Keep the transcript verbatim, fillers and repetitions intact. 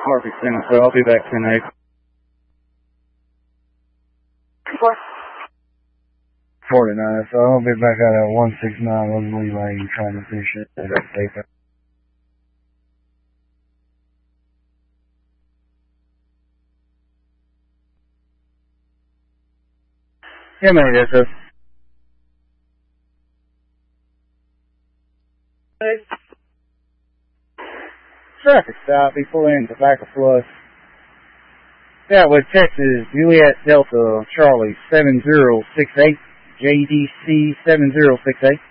Perfect, Center, so I'll be back ten eight. Four. forty-nine, so I'll be back out at one six nine Rosalie Lane trying to finish it at that paper. Yeah, man, yes, sir. Traffic stop before in Tobacco Plus. Gatwood, Texas, Juliet Delta, Charlie, seven zero six eight, J D C seven zero six eight.